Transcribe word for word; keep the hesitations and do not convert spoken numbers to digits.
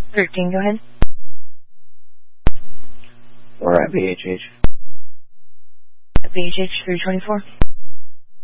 thirteen, go ahead. Or at B H H. At B H H three twenty-four.